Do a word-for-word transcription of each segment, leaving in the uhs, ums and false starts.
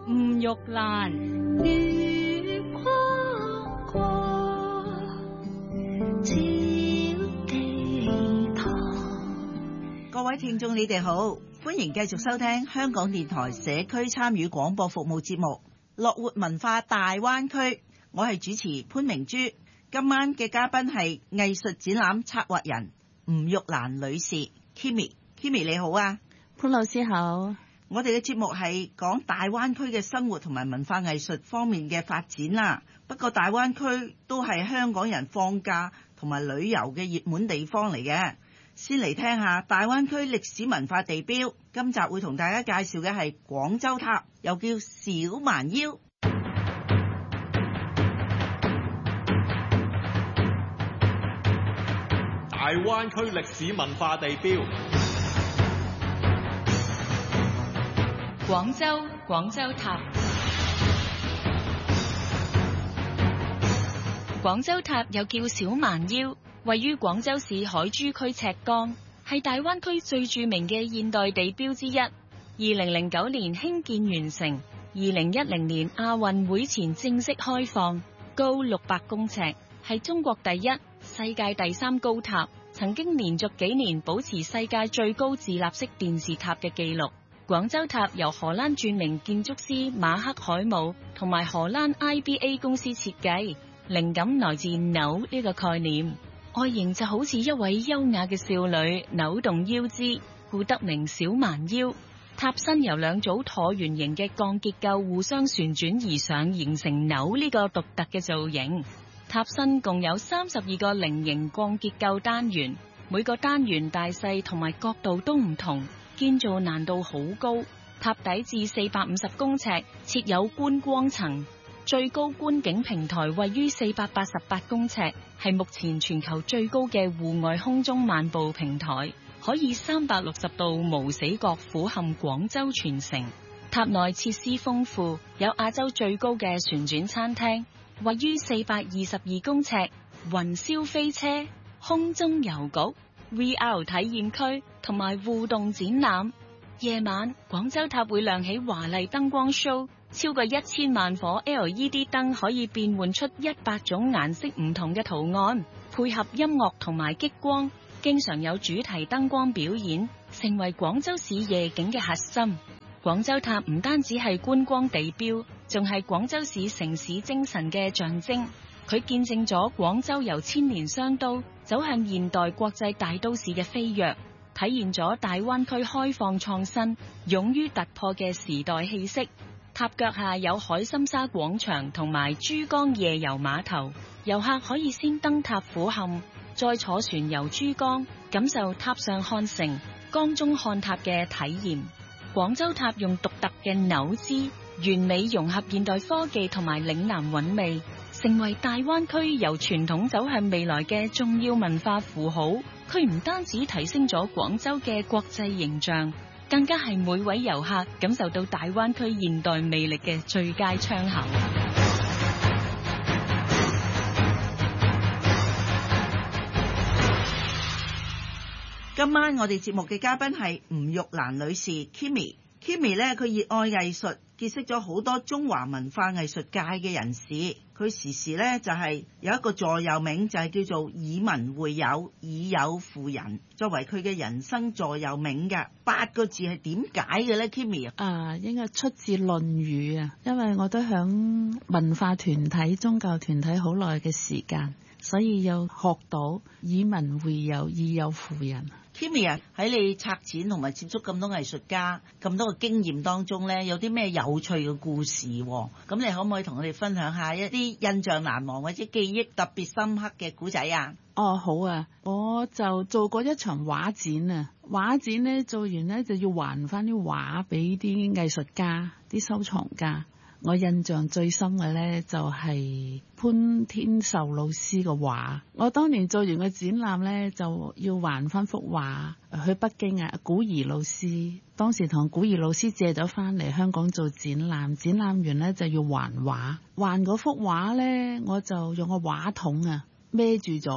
吳玉蘭。 月光過，照地堂。 各位聽眾你哋好，歡迎繼續收聽香港電台社區參與廣播服務節目《樂活文化大灣區》，我係主持潘明珠。今晚嘅嘉賓係藝術展覽策劃人吳玉蘭女士 Kimmy。Kimmy 你好啊。 潘老師好。 我哋嘅節目係講大灣區嘅生活同埋文化藝術方面嘅發展啦。不過大灣區都係香港人放假同埋旅遊嘅熱門地方嚟嘅。先嚟聽下大灣區歷史文化地標。今集會同大家介紹嘅係廣州塔，又叫小蠻腰。 大灣區歷史文化地標。 廣州廣州塔。廣州塔又叫小蠻腰，位於廣州市海珠區赤崗，係大灣區最著名嘅現代地標之一。二零零九年興建完成，二零一零年亞運會前正式開放，高六百公尺，係中國第一、世界第三高塔，曾經連續幾年保持世界最高自立式電視塔嘅紀錄。廣州塔由荷蘭著名建築師馬克海姆同埋荷蘭 I B A 公司設計，靈感來自扭呢個概念，外形就好似一位優雅嘅少女扭動腰肢，故得名小蠻腰。塔身由兩組橢圓形嘅鋼結構互相旋轉而上，形成扭呢個獨特嘅造型。塔身共有三十二個菱形鋼結構單元，每個單元大細同埋角度都唔同，建造難度好高。塔底至四百五十公尺，設有觀光層，最高觀景平台位於四百八十八公尺，係目前全球最高嘅戶外空中漫步平台，可以三百六十度無死角俯瞰廣州全城。塔內設施豐富，有亞洲最高嘅旋轉餐廳，位於四百二十二公尺，雲霄飛車、空中郵局、V R 體驗區同埋互動展覽。夜晚廣州塔會亮起華麗燈光 show， 超過一千萬顆 L E D 燈可以變換出一百種顏色唔同嘅圖案，配合音樂同埋激光，經常有主題燈光表演，成為廣州市夜景嘅核心。廣州塔唔單止係觀光地標，仲係廣州市城市精神嘅象徵。佢見證咗廣州由千年商都走向現代國際大都市嘅飛躍，體現咗大灣區開放創新、勇於突破嘅時代氣息。塔腳下有海心沙廣場同埋珠江夜遊碼頭，遊客可以先登塔俯瞰，再坐船遊珠江，感受塔上看城、江中看塔嘅體驗。廣州塔用獨特嘅扭姿，完美融合現代科技同埋嶺南韻味，成為大灣區由傳統走向未來嘅重要文化符號。佢唔單止提升咗廣州嘅國際形象，更加係每位遊客感受到大灣區現代魅力嘅最佳窗口。 今晚我哋節目嘅嘉賓係吳玉蘭女士 Kimmy。Kimmy 咧，佢熱愛藝術，結識咗好多中華文化藝術界嘅人士。佢時時咧就係有一個座右銘，就係叫做以文會友，以友輔人，作為佢嘅人生座右銘嘅。八個字係點解嘅咧 Kimmy 啊？應該出自《論語》啊，因為我都響文化團體、宗教團體好耐嘅時間，所以又學到以文會友，以友輔人。 Kimmy 啊，喺你策展同埋接觸咁多藝術家咁多嘅經驗當中咧，有啲咩有趣嘅故事？咁你可唔可以同我哋分享下一啲印象難忘或者記憶特別深刻嘅故仔啊？ 哦，好啊，我就做過一場畫展啊，畫展咧做完咧就要還翻啲畫俾啲藝術家、啲收藏家。我印象最深嘅咧就係潘天壽老師嘅畫。我當年做完個展覽咧就要還翻幅畫去北京啊，古儀老師當時同古儀老師借咗翻嚟香港做展覽，展覽完咧就要還畫，還嗰幅畫咧我就用個畫筒啊孭住咗，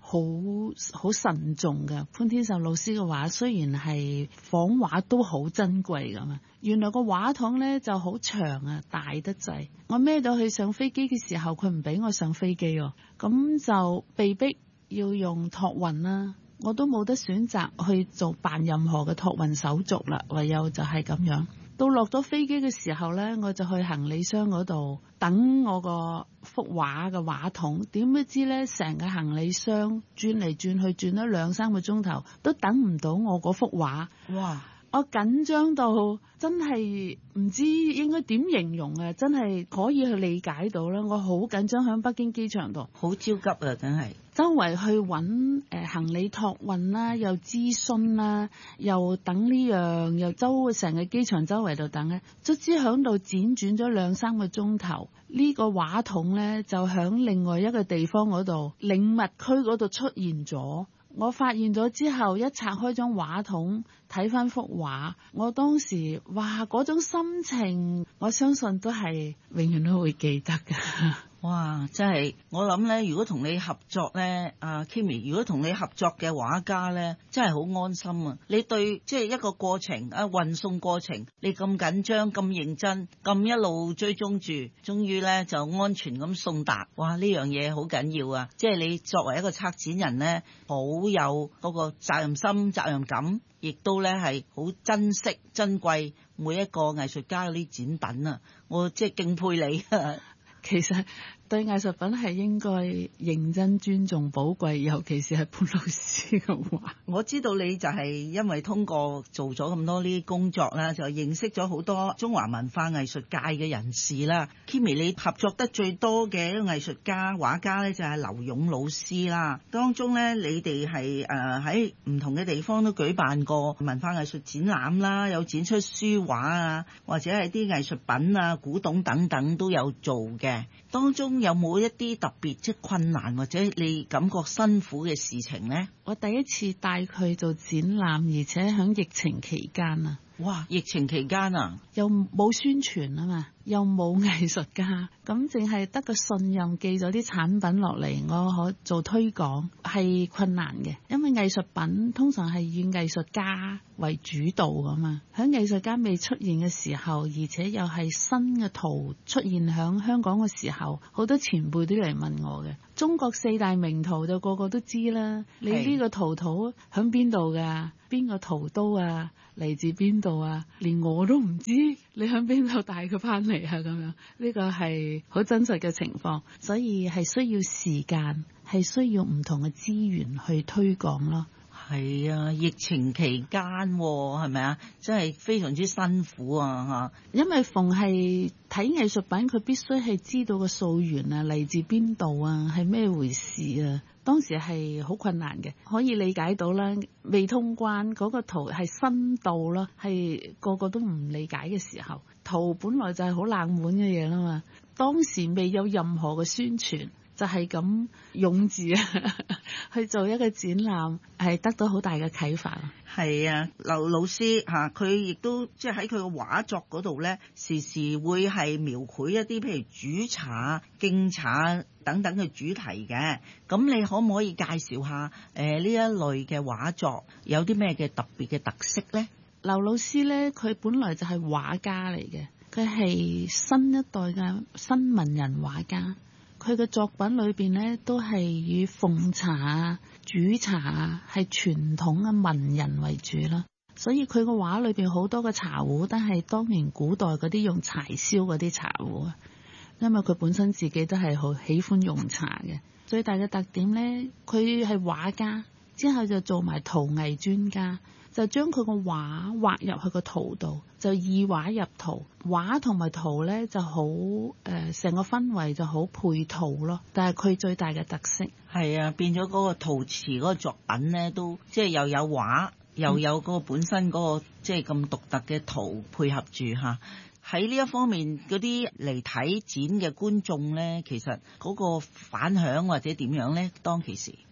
好好慎重嘅。潘天壽老師嘅畫雖然係仿畫都好珍貴咁啊，原來個畫筒咧就好長啊，大得滯。我孭到去上飛機嘅時候，佢唔俾我上飛機喎，咁就被逼要用託運啦。我都冇得選擇去做辦任何嘅託運手續啦，唯有就係咁樣。到落咗飛機嘅時候呢，我就去行李箱嗰度等我個幅畫嘅畫筒。點不知呢，成個行李箱轉嚟轉去，轉咗兩三個鐘頭，都等唔到我嗰幅畫。哇！我緊張到真係唔知應該點形容啊！真係可以去理解到啦。我好緊張喺北京機場度， 好焦急啊！真係周圍去揾誒、呃、行李託運啦，又諮詢啦，又等呢樣，又周成個機場周圍度等咧，卒之響度輾轉咗兩三個鐘頭。呢、這個畫筒咧就響另外一個地方嗰度領物區嗰度出現咗。我發現咗之後，一拆開張畫筒睇翻幅畫，我當時哇嗰種心情，我相信都係永遠都會記得㗎。 哇！真係我諗咧，如果同你合作咧，阿 Kimi，如果同你合作嘅畫家咧，真係好安心啊！你對即係一個過程啊，運送過程，你咁緊張、咁認真、咁一路追蹤住，終於咧就安全咁送達。哇！呢樣嘢好緊要啊！即係你作為一個策展人咧，好有嗰個責任心、責任感，亦都咧係好珍惜、珍貴每一個藝術家嗰啲展品啊！我即係敬佩你啊！ 其實對藝術品係應該認真尊重寶貴，尤其是係潘老師嘅畫。 我知道你就係因為通過做咗咁多呢啲工作啦，就認識咗好多中華文化藝術界嘅人士啦。Kimi，你合作得最多嘅一個藝術家畫家咧，就係劉勇老師啦。當中咧，你哋係誒喺唔同嘅地方都舉辦過文化藝術展覽啦，有展出書畫啊，或者係啲藝術品啊、古董等等都有做嘅。當中有冇一啲特別即係困難或者你感覺辛苦嘅事情呢？ 我第一次帶佢做展覽，而且喺疫情期間啊！ 哇！疫情期間啊， 又冇宣傳啊嘛，又冇藝術家，咁淨係得個信任寄咗啲產品落嚟，我可做推廣係困難嘅，因為藝術品通常係以藝術家為主導噶嘛。喺藝術家未出現嘅時候，而且又係新嘅圖出現喺香港嘅時候，好多前輩都嚟問我嘅。中國四大名圖就個個都知啦，你呢個圖圖喺邊度㗎？邊個屠刀啊？嚟自邊度啊？連我都唔知，你喺邊度帶佢翻嚟啊？咁樣呢個係好真實嘅情況，所以係需要時間，係需要唔同嘅資源去推廣咯。 係啊，疫情期間係咪啊？真係非常之辛苦啊！嚇， 因為逢係睇藝術品，佢必須係知道個溯源啊，嚟自邊度啊，係咩回事啊？當時係好困難嘅，可以理解到啦。未通關嗰個圖係深度啦，係個個都唔理解嘅時候，圖本來就係好冷門嘅嘢啦嘛。當時未有任何嘅宣傳，就係咁勇字啊去做一個展覽，係得到好大嘅啟發。 係啊，劉老師嚇，佢亦都即係喺佢嘅畫作嗰度咧，時時會係描繪一啲譬如煮茶、敬茶等等嘅主題嘅。咁你可唔可以介紹下誒呢一類嘅畫作有啲咩嘅特別嘅特色咧？ 劉老師咧，佢本來就係畫家嚟嘅，佢係新一代嘅新文人畫家。佢嘅作品裏邊咧，都係以奉茶啊、煮茶啊，係傳統嘅文人為主啦。所以佢個畫裏邊好多嘅茶壺都係當年古代嗰啲用柴燒嗰啲茶壺啊。因為佢本身自己都係好喜歡用茶嘅。最大嘅特點咧，佢係畫家，之後就做埋陶藝專家。就將佢個畫畫入去個圖度，就以畫入圖，畫同埋圖咧就好誒，成、呃、個氛圍就好配套咯。但係佢最大嘅特色係啊，變咗嗰個陶瓷嗰個作品咧，都即係又有畫，又有嗰個本身嗰、嗰個即係咁獨特嘅圖配合住嚇。喺呢一方面，嗰啲嚟睇展嘅觀眾咧，其實嗰個反響或者點樣咧？當其時。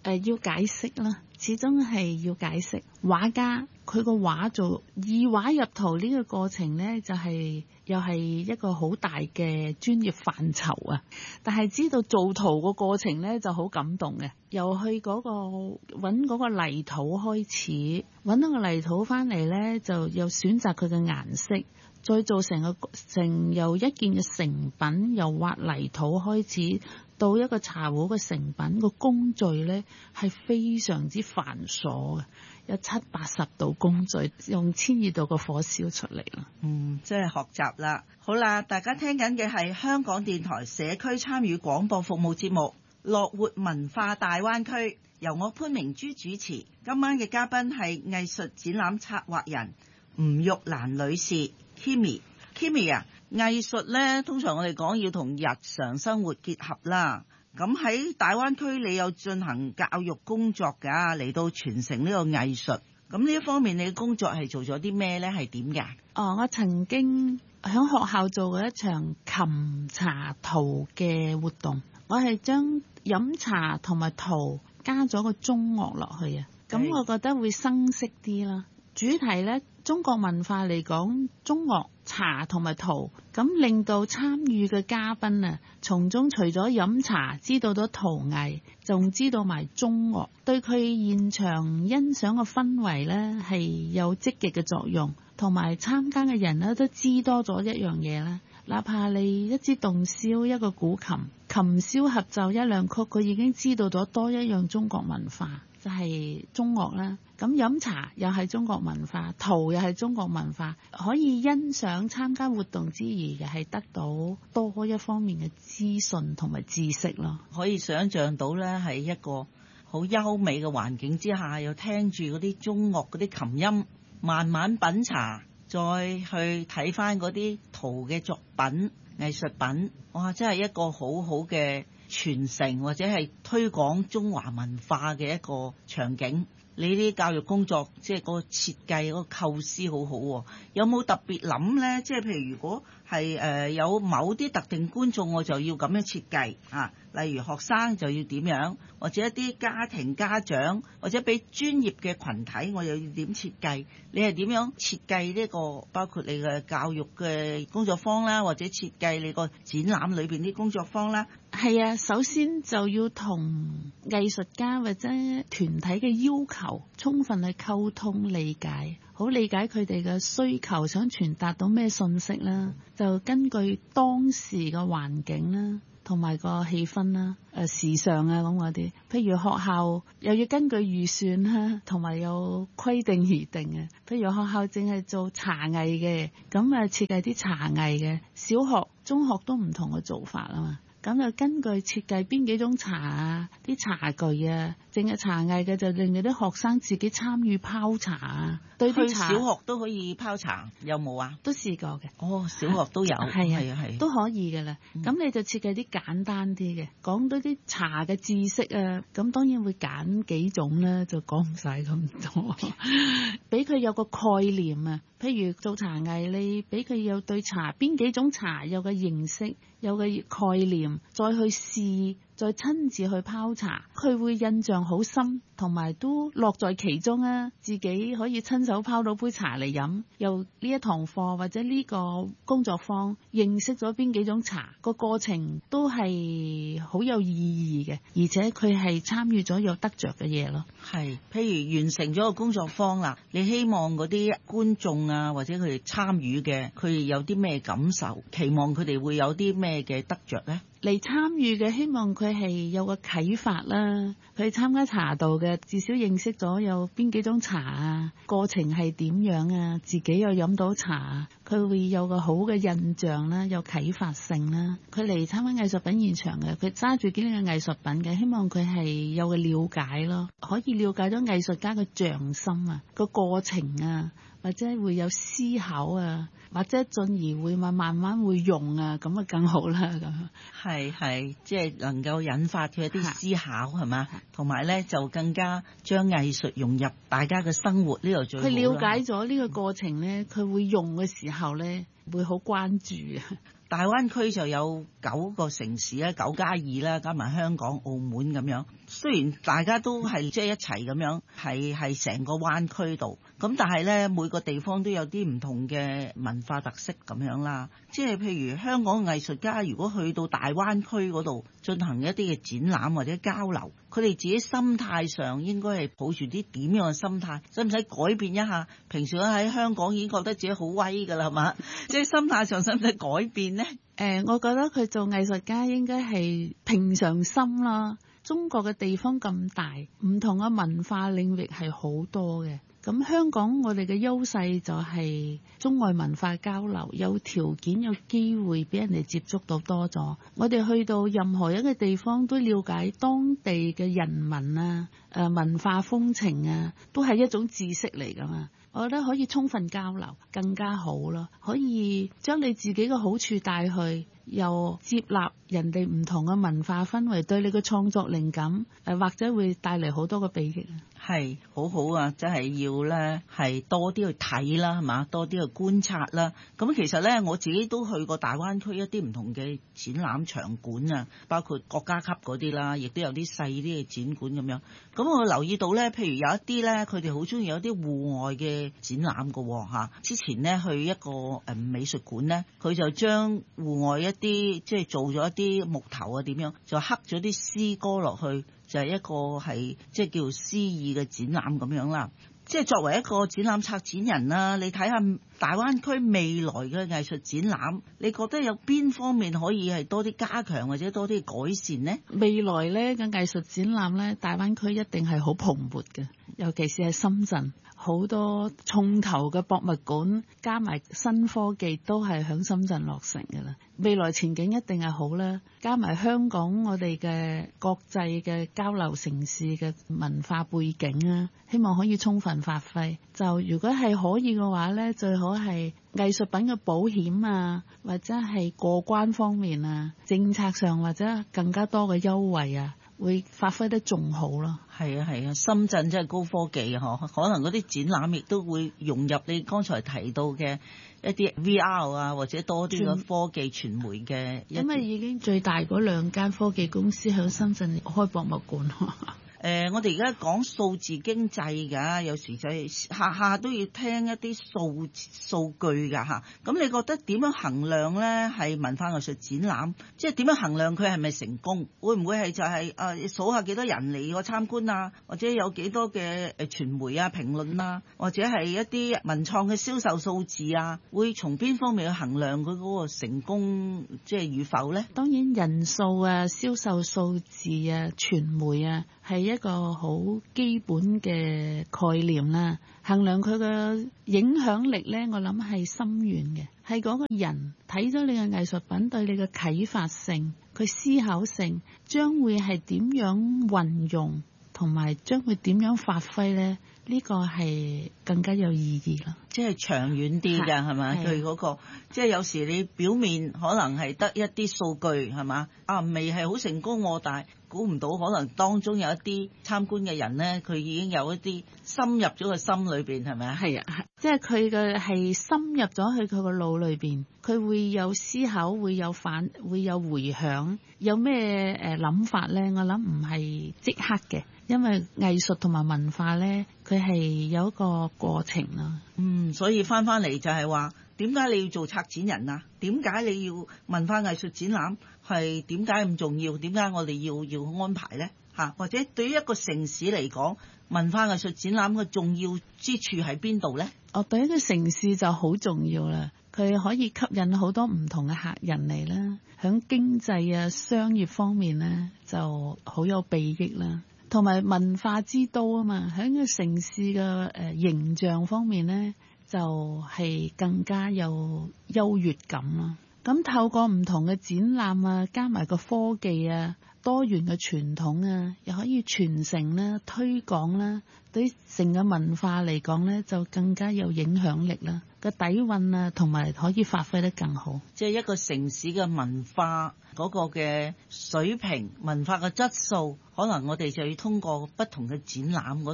呃、要解釋啦，始終係要解釋。畫家佢個畫做以畫入圖呢個過程呢，就係、是、又係一個好大嘅專業範疇啊！但係知道做圖個過程呢，就好感動嘅，由去嗰、那個揾嗰個泥土開始，揾到個泥土翻嚟呢，就又選擇佢嘅顏色。再做成個成由一件嘅成品，由挖泥土開始到一個茶壺嘅成品，個工序呢係非常之繁瑣嘅，有七八十道工序，用千二度嘅火燒出嚟啦。 嗯，即係學習啦。好啦，大家聽緊嘅係香港電台社區參與廣播服務節目《樂活文化大灣區》，由我潘明珠主持。今晚嘅嘉賓係藝術展覽策劃人吳玉蘭女士。Kimmy，Kimmy 啊，藝術咧通常我哋講要同日常生活結合啦。咁喺大灣區你有進行教育工作㗎，嚟到傳承呢個藝術。咁呢一方面你嘅工作係做咗啲咩呢？係點㗎？ 哦，我曾經喺學校做過一場琴茶陶嘅活動，我係將飲茶同埋陶加咗個中樂落去啊。咁我覺得會生色啲啦。主題呢，中國文化嚟講，中樂茶同埋陶，咁令到參與嘅嘉賓啊，從中除咗飲茶知道咗陶藝，仲知道埋中樂，對佢現場欣賞嘅氛圍呢係有積極嘅作用，同埋參加嘅人呢都知多咗一樣嘢啦。哪怕你一支洞簫，一個古琴，琴簫合奏一兩曲，佢已經知道咗多一樣中國文化，就係中樂啦。咁飲茶又係中國文化，陶又係中國文化，可以欣賞參加活動之餘，又係得到多一方面嘅資訊同埋知識咯。 可以想像到咧，係一個好優美嘅環境之下，又聽住嗰啲中樂嗰啲琴音，慢慢品茶，再去睇翻嗰啲陶嘅作品、藝術品，哇！真係一個好好嘅傳承或者係推廣中華文化嘅一個場景。你啲教育工作即係個設計、個構思好好喎，有冇特別諗呢？即係譬如如果係誒、呃、有某啲特定觀眾，我就要咁樣設計啊。例如學生就要點樣，或者一啲家庭家長，或者俾專業嘅群體，我又要點設計？你係點樣設計呢個？包括你嘅教育嘅工作坊啦，或者設計你個展覽裏邊啲工作坊啦。 係啊，首先就要同藝術家或者團體嘅要求充分去溝通理解，好理解佢哋嘅需求，想傳達到咩信息啦，就根據當時嘅環境啦，同埋個氣氛啦，誒、呃、時尚啊咁嗰啲，譬如學校又要根據預算啦，同埋有規定而定嘅。譬如學校淨係做茶藝嘅，咁啊設計啲茶藝嘅，小學、中學都唔同嘅做法啊嘛。咁就根據設計邊幾種茶啊，啲茶具啊，淨係茶藝嘅就令到啲學生自己參與泡茶啊。對啲茶， 小學都可以泡茶，有冇啊？ 都試過嘅。 哦，小學都有， 係啊係啊係， 都可以嘅啦。咁、嗯、你就設計啲簡單啲嘅，講到啲茶嘅知識啊。咁當然會揀幾種啦，就講唔晒咁多。俾佢有個概念啊，譬如做茶藝，你俾佢有對茶邊幾種茶有個認識，有個概念，再去試，再親自去泡茶，佢會印象好深，同埋都樂在其中啊！自己可以親手泡到杯茶嚟飲，又呢一堂課或者呢個工作坊認識咗邊幾種茶，個過程都係好有意義嘅，而且佢係參與咗有得着嘅嘢咯。 係，譬如完成咗個工作坊啦，你希望嗰啲觀眾啊，或者佢哋參與嘅，佢哋有啲咩感受？期望佢哋會有啲咩嘅得着呢？ 嚟參與嘅希望佢係有個啟發啦，佢參加茶道嘅至少認識咗有邊幾種茶啊，過程係點樣啊，自己又飲到茶，佢會有個好嘅印象啦，有啟發性啦。佢嚟參加藝術品現場嘅，佢揸住幾樣藝術品嘅，希望佢係有個了解咯，可以了解咗藝術家嘅匠心啊，個過程啊，或者會有思考啊，或者進而會慢慢慢會用啊，咁啊更好啦咁。 係係，即係能夠引發佢一啲思考係嘛，同埋咧就更加將藝術融入大家嘅生活呢度最好。佢了解咗呢個過程咧，佢會用嘅時候咧， 會好關注啊。 大灣區就有九個城市啦，九加二啦，加埋香港、澳門咁樣。雖然大家都係即係一齊咁樣，係係成個灣區度，咁但係咧每個地方都有啲唔同嘅文化特色咁樣啦。即係譬如香港藝術家如果去到大灣區嗰度進行一啲嘅展覽或者交流，佢哋自己心態上應該係抱住啲點樣嘅心態，使唔使改變一下？平時喺香港已經覺得自己好威㗎啦，係嘛？即係心態上使唔使改變呢？ 誒、呃，我覺得佢做藝術家應該係平常心啦。中國嘅地方咁大，唔同嘅文化領域係好多嘅。咁香港我哋嘅優勢就係中外文化交流，有條件有機會俾人哋接觸到多咗。我哋去到任何一個地方都了解當地嘅人文啊、誒、呃、文化風情啊，都係一種知識嚟㗎嘛。我覺得可以充分交流更加好咯，可以將你自己嘅好處帶去，又接納人哋唔同嘅文化氛圍，對你嘅創作靈感誒或者會帶嚟好多嘅裨益啊！ 係好好啊，真係要咧係多啲去睇啦，係嘛？多啲去觀察啦。咁其實咧我自己都去過大灣區一啲唔同嘅展覽場館啊，包括國家級嗰啲啦，亦都有啲細啲嘅展館咁樣。咁我留意到咧，譬如有一啲咧，佢哋好中意有啲戶外嘅展覽㗎喎嚇。之前咧去一個誒美術館咧，佢就將戶外一啲即係做咗一啲木頭啊點樣，就刻咗啲詩歌落去，就係一個係即係叫詩意嘅展覽咁樣啦。即係作為一個展覽策展人啦，你睇下大灣區未來嘅藝術展覽，你覺得有邊方面可以係多啲加強或者多啲改善呢？ 未來咧嘅藝術展覽咧，大灣區一定係好蓬勃嘅，尤其是係深圳。好多重頭嘅博物館加埋新科技都係響深圳落成嘅啦，未來前景一定係好啦。加埋香港我哋嘅國際嘅交流城市嘅文化背景啊，希望可以充分發揮。就如果係可以嘅話咧，最好係藝術品嘅保險啊，或者係過關方面啊，政策上或者更加多嘅優惠啊，會發揮得仲好咯。 係啊係啊，深圳真係高科技啊！可能嗰啲展覽亦都會融入你剛才提到嘅一啲 V R 啊，或者多啲嘅科技傳媒嘅。 因為已經最大嗰兩間科技公司喺深圳開博物館。 誒、呃，我哋而家講數字經濟㗎，有時就係下下都要聽一啲數數據㗎嚇。咁你覺得點樣衡量咧？係文化藝術展覽，即係點樣衡量佢係咪成功？會唔會係就係、是、誒、呃、數下幾多人嚟個參觀啊？或者有幾多嘅誒傳媒啊評論啊？或者係一啲文創嘅銷售數字啊？會從邊方面去衡量佢嗰個成功即係與否咧？ 當然人數啊、銷售數字啊、傳媒啊，係一個好基本嘅概念啦。衡量佢嘅影響力咧，我諗係深遠嘅，係嗰個人睇咗你嘅藝術品對你嘅啟發性，佢思考性將會係點樣運用，同埋將會點樣發揮咧？呢個係更加有意義啦， 即係長遠啲㗎，係咪？佢嗰個即係有時你表面可能係得一啲數據，係嘛？啊，未係好成功喎，但係估唔到可能當中有一啲參觀嘅人咧，佢已經有一啲深入咗個心裏邊，係咪啊？ 係啊，即係佢嘅係深入咗去佢個腦裏邊，佢會有思考，會有反，會有迴響，有咩誒諗法咧？我諗唔係即刻嘅。因為藝術同埋文化咧，佢係有一個過程啦。 嗯，所以翻翻嚟就係話，點解你要做策展人啊？點解你要文化藝術展覽？係點解咁重要？點解我哋要要安排咧？嚇，或者對於一個城市嚟講，文化藝術展覽嘅重要之處喺邊度咧？ 哦，對一個城市就好重要啦。佢可以吸引好多唔同嘅客人嚟啦，響經濟啊、商業方面咧就好有裨益啦。同埋文化之都啊嘛，喺個城市嘅誒、呃、形象方面咧，就係、是、更加有優越感啦。咁透過唔同嘅展覽啊，加埋個科技啊，多元嘅傳統啊，又可以傳承啦、推廣啦，對成個文化嚟講咧，就更加有影響力啦。個底蘊啊，同埋可以發揮得更好。 即係一個城市嘅文化嗰個嘅水平、文化嘅質素，可能我哋就要通過不同嘅展覽嗰度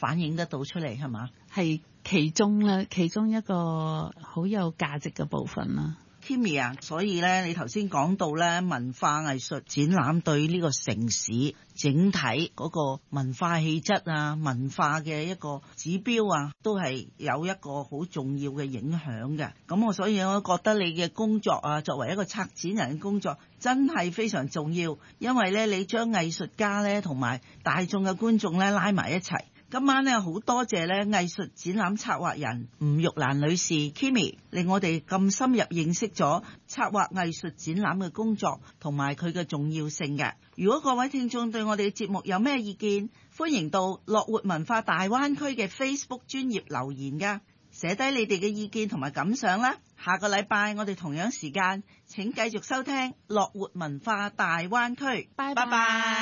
反映得到出嚟，係嘛？ 係其中啦，其中一個好有價值嘅部分啦。 Kimmy 啊，所以咧，你頭先講到咧，文化藝術展覽對呢個城市整體嗰個文化氣質啊、文化嘅一個指標啊，都係有一個好重要嘅影響嘅。咁我所以我覺得你嘅工作啊，作為一個策展人嘅工作，真係非常重要，因為咧，你將藝術家咧同埋大眾嘅觀眾咧拉埋一齊。今晚咧好多謝咧藝術展覽策劃人吳玉蘭女士 Kimmy， 令我哋咁深入認識咗策劃藝術展覽嘅工作同埋佢嘅重要性嘅。如果各位聽眾對我哋嘅節目有咩意見，歡迎到樂活文化大灣區嘅 Facebook 專頁留言㗎，寫低你哋嘅意見同埋感想啦。下個禮拜我哋同樣時間請繼續收聽樂活文化大灣區， 拜拜拜。